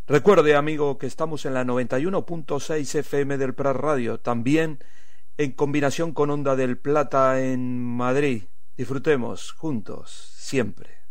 Recuerde, amigo, que estamos en la 91.6 FM del Prat Radio, también en combinación con Onda del Plata en Madrid. Disfrutemos juntos, siempre.